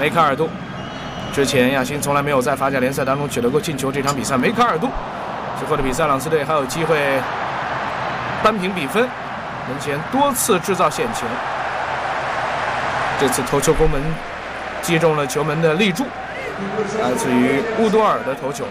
梅卡尔杜。之前亚辛从来没有在法甲联赛当中取得过进球，这场比赛梅卡尔杜。之后的比赛，朗斯队还有机会扳平比分，门前多次制造险情。这次头球攻门击中了球门的立柱，来自于乌多尔的头球。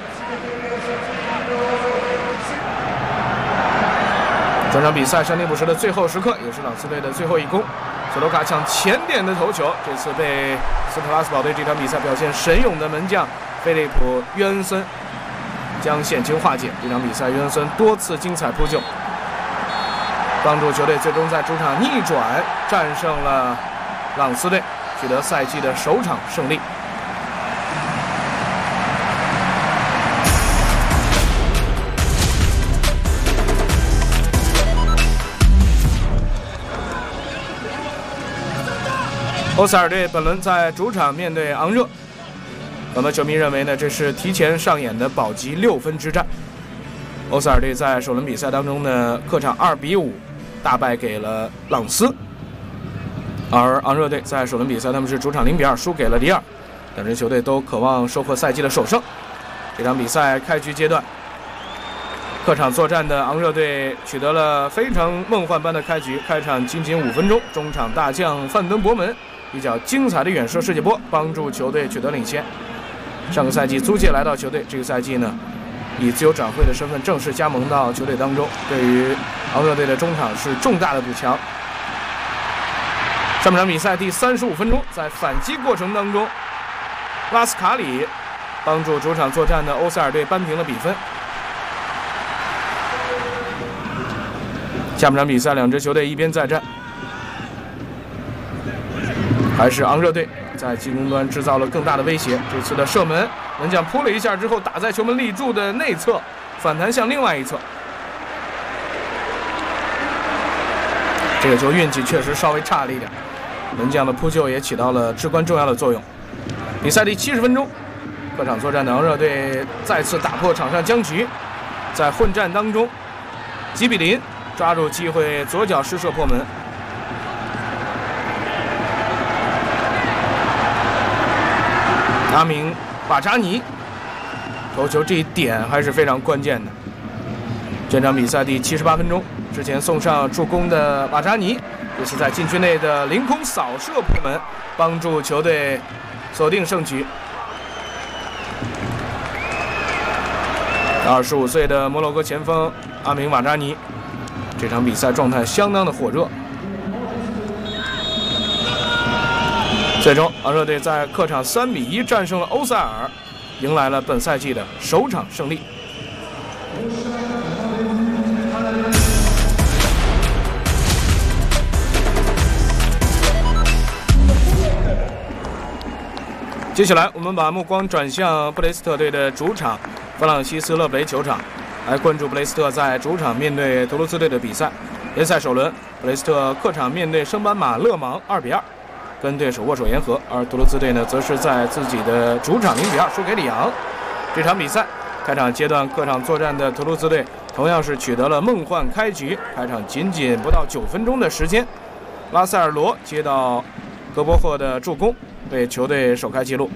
整场比赛伤停补时的最后时刻，也是朗斯队的最后一攻。索罗卡抢前点的头球，这次被斯特拉斯堡队这场比赛表现神勇的门将菲利普·约恩森将险情化解。这场比赛，约恩森多次精彩扑救，帮助球队最终在主场逆转战胜了朗斯队，取得赛季的首场胜利。欧塞尔队本轮在主场面对昂热，很多球迷认为呢，这是提前上演的保级6分之战。欧塞尔队在首轮比赛当中呢，客场2比5大败给了朗斯，而昂热队在首轮比赛他们是主场0比2输给了里尔，两支球队都渴望收获赛季的首胜。这场比赛开局阶段，客场作战的昂热队取得了非常梦幻般的开局，开场仅5分钟，中场大将范登博门比较精彩的远射世界波帮助球队取得领先。上个赛季租借来到球队，这个赛季呢以自由转会的身份正式加盟到球队当中，对于昂热队的中场是重大的补强。上半场比赛第35分钟，在反击过程当中，拉斯卡里帮助主场作战的欧塞尔队扳平了比分。下半场比赛，两支球队一边再战，还是昂热队在进攻端制造了更大的威胁。这次的射门，门将扑了一下之后打在球门立柱的内侧，反弹向另外一侧。这个球运气确实稍微差了一点，门将的扑救也起到了至关重要的作用。比赛第70分钟，客场作战的昂热队再次打破场上僵局，在混战当中，吉比林抓住机会左脚施射破门。阿明瓦扎尼头球这一点还是非常关键的。这场比赛第78分钟，之前送上助攻的瓦扎尼，这是在禁区内的凌空扫射破门，帮助球队锁定胜局。25岁的摩洛哥前锋阿明瓦扎尼，这场比赛状态相当的火热。最终，昂热队在客场3比1战胜了欧塞尔，迎来了本赛季的首场胜利。接下来，我们把目光转向布雷斯特队的主场弗朗西斯勒布雷球场，来关注布雷斯特在主场面对图卢兹队的比赛。联赛首轮，布雷斯特客场面对升班马勒芒2比2。跟对手握手言和，而图卢兹队呢，则是在自己的主场0比2输给里昂。这场比赛开场阶段，客场作战的图卢兹队同样是取得了梦幻开局，开场仅不到9分钟的时间，拉塞尔罗接到格波霍的助攻，为球队首开纪录。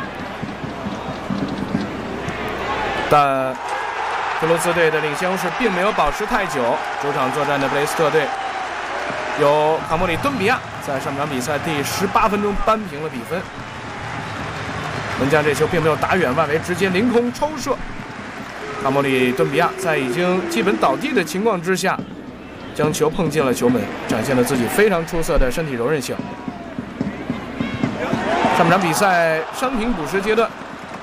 但图卢兹队的领先优势并没有保持太久，主场作战的布雷斯特队由卡莫里敦比亚在上场比赛第18分钟扳平了比分。门将这球并没有打远外围，直接凌空抽射。卡莫里敦比亚在已经基本倒地的情况之下，将球碰进了球门，展现了自己非常出色的身体柔韧性。上半场比赛伤停补时阶段，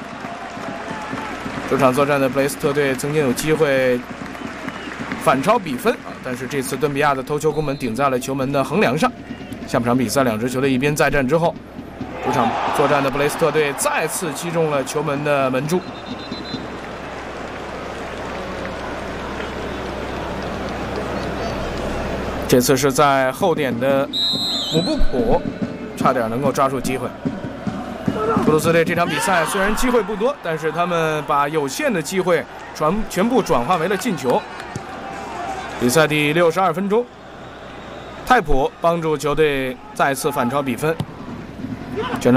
主场作战的布雷斯特队曾经有机会反超比分但是这次敦比亚的头球攻门顶在了球门的横梁上。下半场比赛，两支球队一边再战之后，主场作战的布雷斯特队再次击中了球门的门柱。这次是在后点的姆布普差点能够抓住机会。图卢兹队这场比赛虽然机会不多，但是他们把有限的机会全部转化为了进球。比赛第62分钟，泰普帮助球队再次反超比分。全场